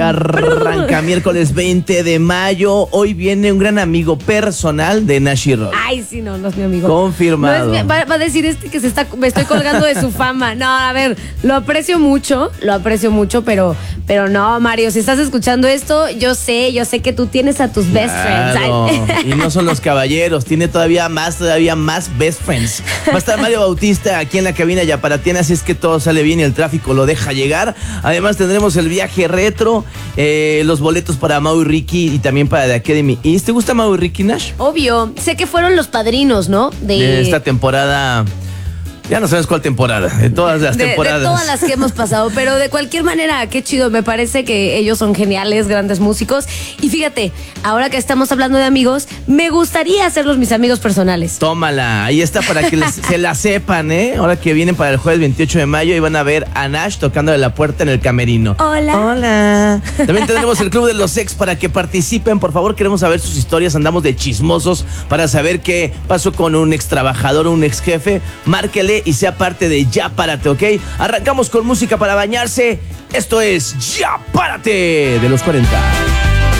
Arranca miércoles 20 de mayo. Hoy viene un gran amigo personal de Nash y Roll. Ay, sí, no es mi amigo. Confirmado. No va a decir que me estoy colgando de su fama. No, a ver, lo aprecio mucho, pero no, Mario, si estás escuchando esto, yo sé que tú tienes a tus best friends. Y no son los caballeros, tiene todavía más best friends. Va a estar Mario Bautista aquí en la cabina Yaparatena, así es que todo sale bien y el tráfico lo deja llegar. Además tendremos el viaje retro, los boletos para Mau y Ricky y también para The Academy East. ¿Te gusta Mau y Ricky, Nash? Obvio, sé que fueron los padrinos, ¿no? De esta temporada. Ya no sabes cuál temporada, de todas las temporadas. De todas las que hemos pasado, pero de cualquier manera, qué chido, me parece que ellos son geniales, grandes músicos. Y fíjate, ahora que estamos hablando de amigos, me gustaría hacerlos mis amigos personales. Tómala, ahí está para que se la sepan, ¿eh? Ahora que vienen para el jueves 28 de mayo y van a ver a Nash tocándole la puerta en el camerino. Hola. También tendremos el Club de los Ex para que participen, por favor, queremos saber sus historias, andamos de chismosos para saber qué pasó con un ex trabajador o un ex jefe. Márquele y sea parte de Ya Párate, ¿ok? Arrancamos con música para bañarse. Esto es Ya Párate de los 40.